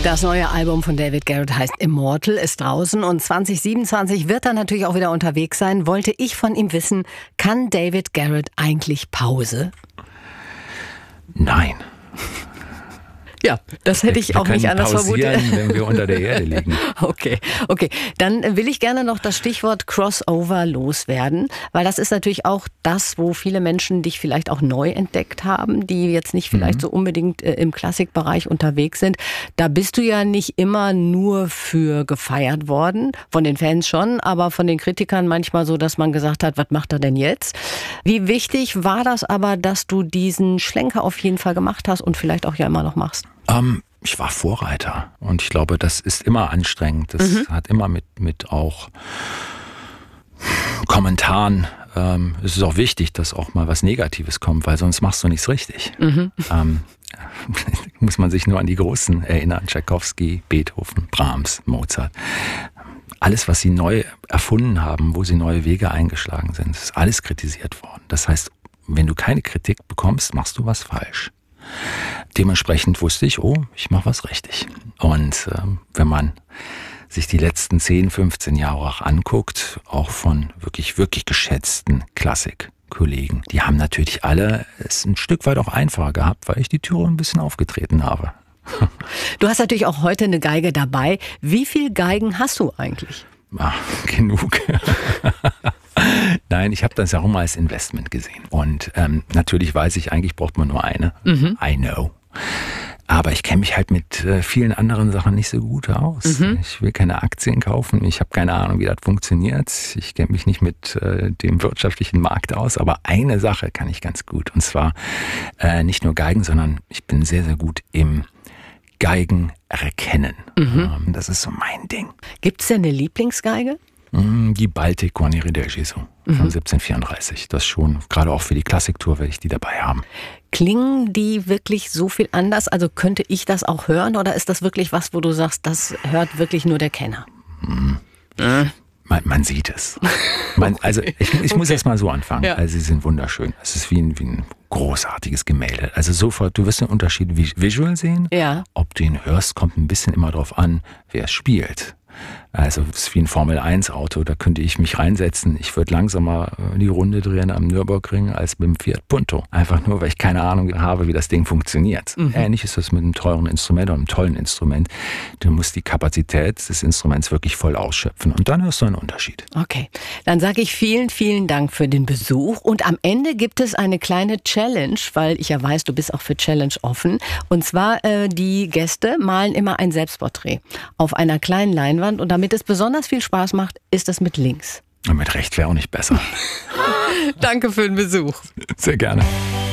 Das neue Album von David Garrett heißt Immortal, ist draußen und 2027 wird er natürlich auch wieder unterwegs sein. Wollte ich von ihm wissen, kann David Garrett eigentlich Pause? Nein. Ja, das hätte ich auch nicht anders vermutet. Wenn wir unter der Erde liegen. Okay. Dann will ich gerne noch das Stichwort Crossover loswerden, weil das ist natürlich auch das, wo viele Menschen dich vielleicht auch neu entdeckt haben, die jetzt nicht vielleicht so unbedingt im Klassikbereich unterwegs sind. Da bist du ja nicht immer nur für gefeiert worden, von den Fans schon, aber von den Kritikern manchmal so, dass man gesagt hat, was macht er denn jetzt? Wie wichtig war das aber, dass du diesen Schlenker auf jeden Fall gemacht hast und vielleicht auch ja immer noch machst? Ich war Vorreiter und ich glaube, das ist immer anstrengend. Das hat immer mit auch Kommentaren. Es ist auch wichtig, dass auch mal was Negatives kommt, weil sonst machst du nichts richtig. Muss man sich nur an die Großen erinnern. Tschaikowski, Beethoven, Brahms, Mozart. Alles, was sie neu erfunden haben, wo sie neue Wege eingeschlagen sind, ist alles kritisiert worden. Das heißt, wenn du keine Kritik bekommst, machst du was falsch. Dementsprechend wusste ich, ich mache was richtig. Und wenn man sich die letzten 10, 15 Jahre auch anguckt, auch von wirklich, wirklich geschätzten Klassikkollegen, die haben natürlich alle es ein Stück weit auch einfacher gehabt, weil ich die Türe ein bisschen aufgetreten habe. Du hast natürlich auch heute eine Geige dabei. Wie viele Geigen hast du eigentlich? Genug. Nein, ich habe das ja auch mal als Investment gesehen. Und natürlich weiß ich, eigentlich braucht man nur eine. I know. Aber ich kenne mich halt mit vielen anderen Sachen nicht so gut aus. Ich will keine Aktien kaufen. Ich habe keine Ahnung, wie das funktioniert. Ich kenne mich nicht mit dem wirtschaftlichen Markt aus. Aber eine Sache kann ich ganz gut. Und zwar nicht nur Geigen, sondern ich bin sehr, sehr gut im Geigen erkennen. Das ist so mein Ding. Gibt es denn eine Lieblingsgeige? Die Baltic Guarneri del Gesù von 1734. Das schon, gerade auch für die Klassiktour werde ich die dabei haben. Klingen die wirklich so viel anders? Also könnte ich das auch hören oder ist das wirklich was, wo du sagst, das hört wirklich nur der Kenner? Man sieht es. Also ich muss erst mal so anfangen. Ja. Also sie sind wunderschön. Es ist wie ein großartiges Gemälde. Also sofort, du wirst den Unterschied visual sehen. Ja. Ob du ihn hörst, kommt ein bisschen immer darauf an, wer es spielt. Also es ist wie ein Formel-1-Auto, da könnte ich mich reinsetzen. Ich würde langsamer die Runde drehen am Nürburgring als mit dem Fiat Punto. Einfach nur, weil ich keine Ahnung habe, wie das Ding funktioniert. Ähnlich ist das mit einem teuren Instrument oder einem tollen Instrument. Du musst die Kapazität des Instruments wirklich voll ausschöpfen und dann hörst du einen Unterschied. Okay, dann sage ich vielen, vielen Dank für den Besuch und am Ende gibt es eine kleine Challenge, weil ich ja weiß, du bist auch für Challenge offen. Und zwar die Gäste malen immer ein Selbstporträt auf einer kleinen Leinwand und damit es besonders viel Spaß macht, ist das mit links. Und mit rechts wäre auch nicht besser. Danke für den Besuch. Sehr gerne.